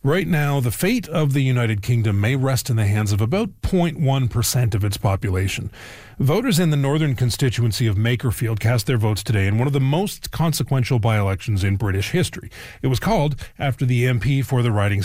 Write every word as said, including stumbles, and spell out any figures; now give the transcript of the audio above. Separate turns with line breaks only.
Right now, the fate of the United Kingdom may rest in the hands of about zero point one percent of its population. Voters in the northern constituency of Makerfield cast their votes today in one of the most consequential by-elections in British history. It was called after the M P for the riding